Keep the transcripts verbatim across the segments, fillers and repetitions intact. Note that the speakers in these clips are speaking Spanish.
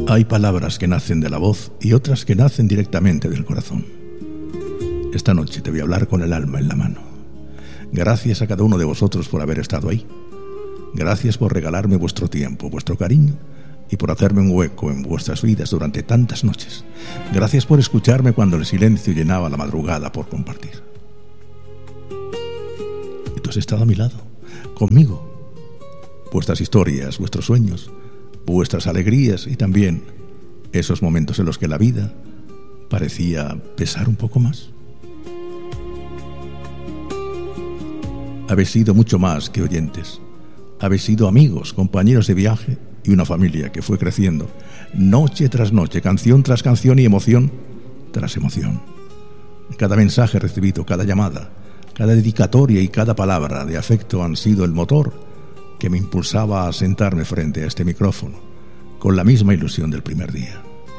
Hay palabras que nacen de la voz y otras que nacen directamente del corazón. Esta noche te voy a hablar con el alma en la mano. Gracias a cada uno de vosotros por haber estado ahí. Gracias por regalarme vuestro tiempo, vuestro cariño y por hacerme un hueco en vuestras vidas durante tantas noches. Gracias por escucharme cuando el silencio llenaba la madrugada por compartir. Y tú has estado a mi lado, conmigo. Vuestras historias, vuestros sueños, vuestras alegrías y también esos momentos en los que la vida parecía pesar un poco más. Habéis sido mucho más que oyentes. Habéis sido amigos, compañeros de viaje y una familia que fue creciendo noche tras noche, canción tras canción y emoción tras emoción. Cada mensaje recibido, cada llamada, cada dedicatoria y cada palabra de afecto han sido el motor que me impulsaba a sentarme frente a este micrófono con la misma ilusión del primer día.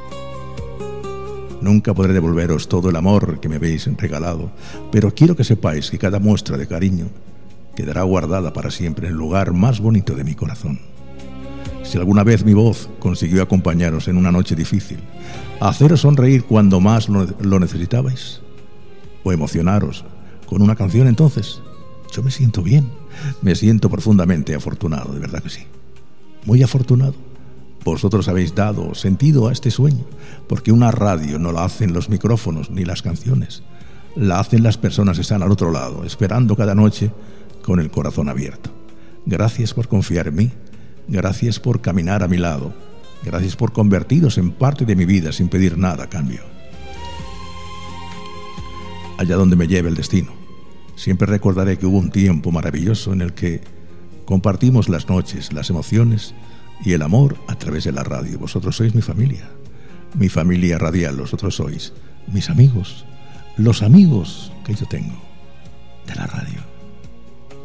Nunca podré devolveros todo el amor que me habéis regalado, pero quiero que sepáis que cada muestra de cariño quedará guardada para siempre en el lugar más bonito de mi corazón. Si alguna vez mi voz consiguió acompañaros en una noche difícil, haceros sonreír cuando más lo, lo necesitabais, o emocionaros con una canción, entonces yo me siento bien, me siento profundamente afortunado, de verdad que sí, muy afortunado. Vosotros habéis dado sentido a este sueño, porque una radio no la hacen los micrófonos ni las canciones, la hacen las personas que están al otro lado, esperando cada noche con el corazón abierto. Gracias por confiar en mí, gracias por caminar a mi lado, gracias por convertiros en parte de mi vida sin pedir nada a cambio. Allá donde me lleve el destino, siempre recordaré que hubo un tiempo maravilloso en el que compartimos las noches, las emociones y el amor a través de la radio. Vosotros sois mi familia, mi familia radial, vosotros sois mis amigos, los amigos que yo tengo de la radio.